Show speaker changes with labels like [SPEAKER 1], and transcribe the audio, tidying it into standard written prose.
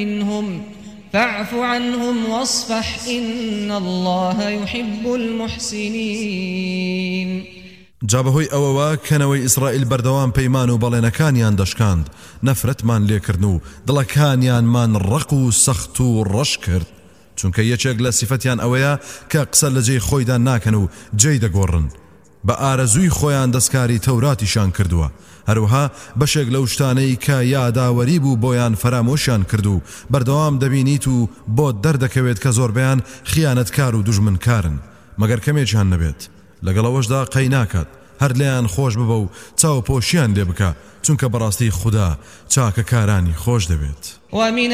[SPEAKER 1] منهم فاعف عنهم واصفح إن الله يحب المحسنين.
[SPEAKER 2] جابهوی ئەوەوە کەنەوەی ئیسرائیل بەردەوام پەیمان و بەڵێنەکانیان دەشکاند، نەفرەتمان لێکردن و دڵەکانیانمان ڕق و سەخت و ڕەش کرد، چونکە یەکێک لە سیفەتیان ئەوەیە کە قسە لە جێی خۆیدا ناکەن و جێی دەگۆڕن، بە ئارەزووی خۆیان دەستکاری تەوراتیشان کردووە، هەروەها بەشێک لەو شتانەی کە یاداوەری بوو بۆیان فەرامۆشیان کرد و بەردەوام دەبینیت و بۆ دەردەکەوێت کە زۆربەیان خیانەتکار و دوژمنکارن، مەگەر کەمێکیان نەبێت لەگەڵەوەشدا قەی ناکات، هەر لێیان خۆش ببە و چاوپۆشیان لێ بکە، چونکە بەڕاستی خوددا چاکەکارانی خۆش دەبێت.